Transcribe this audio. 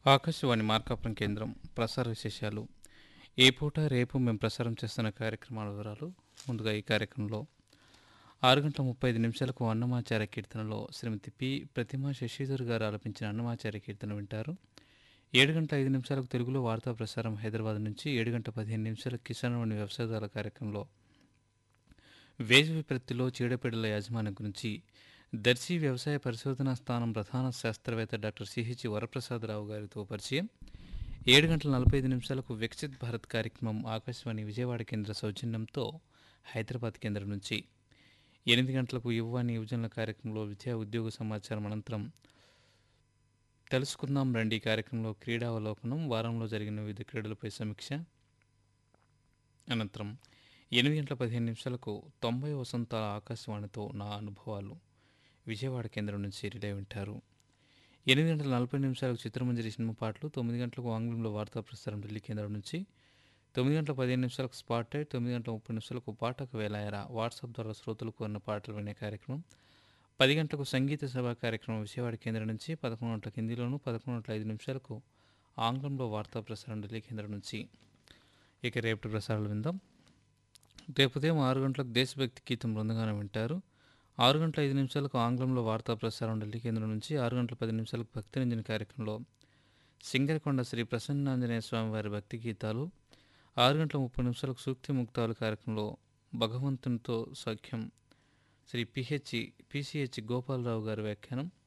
ఆకాశవాణి మార్కాపురం కేంద్రం ప్రసార విశేషాలు. ఈ పూట రేపు మేము ప్రసారం చేస్తున్న కార్యక్రమాల వివరాలు. ముందుగా ఈ కార్యక్రమంలో 6 గంటల 35 నిమిషాలకు అన్నమాచార్య కీర్తనలో శ్రీమతి పి ప్రతిమా శశిధర్ గారు ఆలపించిన అన్నమాచార్య కీర్తన వింటారు. 7 గంటల 5 నిమిషాలకు తెలుగులో వార్తా ప్రసారం హైదరాబాద్ నుంచి. 7 గంటల 15 నిమిషాలకు కిసాన్వాణి వ్యవసాయదారుల కార్యక్రమంలో వేసవి ప్రత్తిలో చీడపీడల యాజమాన్యం గురించి దర్శి వ్యవసాయ పరిశోధనా స్థానం ప్రధాన శాస్త్రవేత్త డాక్టర్ సిహెచ్ వరప్రసాదరావు గారితో పరిచయం. 7 గంటల 45 నిమిషాలకు వికసిత్ భారత్ కార్యక్రమం ఆకాశవాణి విజయవాడ కేంద్ర సౌజన్యంతో హైదరాబాద్ కేంద్రం నుంచి. 8 గంటలకు యువవాణి యువజనుల కార్యక్రమంలో విద్యా ఉద్యోగ సమాచారం అనంతరం తెలుసుకుందాం రండి కార్యక్రమంలో క్రీడావలోకనం, వారంలో జరిగిన వివిధ క్రీడలపై సమీక్ష. అనంతరం 8 గంటల 15 నిమిషాలకు 90 వసంతాల ఆకాశవాణితో నా అనుభవాలు విజయవాడ కేంద్రం నుంచి రిలే వింటారు. 8 గంటల 40 నిమిషాలకు చిత్రమంజరి సినిమా పాటలు. 9 గంటలకు ఆంగ్లంలో వార్తా ప్రసారం ఢిల్లీ కేంద్రం నుంచి. 9 గంటల 15 నిమిషాలకు స్పాట్ లైట్. 9 గంటల 30 నిమిషాలకు పాటకు వేలాయరా వాట్సాప్ ద్వారా శ్రోతలు కోరిన పాటలు వినే కార్యక్రమం. 10 గంటలకు సంగీత సభ కార్యక్రమం విజయవాడ కేంద్రం నుంచి. 11 గంటలకు హిందీలోను. 11 గంటల 5 నిమిషాలకు ఆంగ్లంలో వార్తా ప్రసారం ఢిల్లీ కేంద్రం నుంచి. ఇక రేపటి ప్రసారాలు విందాం. రేపు ఉదయం 6 గంటలకు దేశభక్తి గీతం బృందగానం వింటారు. 6 గంటల 5 నిమిషాలకు ఆంగ్లంలో వార్తా ప్రసారం ఢిల్లీ కేంద్రం నుంచి. 6 గంటల 10 నిమిషాలకు భక్తిరంజని కార్యక్రమంలో సింగరకొండ శ్రీ ప్రసన్నాంజనేయ స్వామి వారి భక్తి గీతాలు. 6 గంటల 30 నిమిషాలకు సూక్తి ముక్తాలు కార్యక్రమంలో భగవంతునితో సఖ్యం శ్రీ పిసిహెచ్ గోపాలరావు గారి వ్యాఖ్యానం.